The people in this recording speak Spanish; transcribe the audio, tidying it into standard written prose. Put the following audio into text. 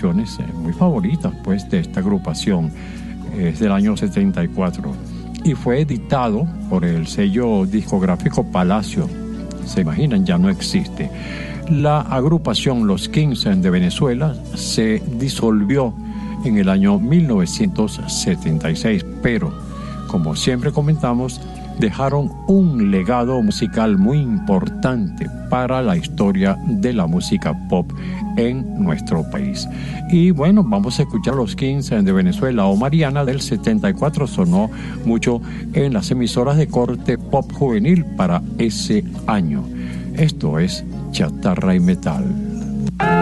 canciones muy favoritas pues de esta agrupación. Es del año 74 y fue editado por el sello discográfico Palacio. Se imaginan, ya no existe. La agrupación Los Kings de Venezuela se disolvió en el año 1976, pero como siempre comentamos, dejaron un legado musical muy importante para la historia de la música pop en nuestro país. Y bueno, vamos a escuchar Los Kings de Venezuela o Mariana del 74. Sonó mucho en las emisoras de corte pop juvenil para ese año. Esto es Chatarra y Metal.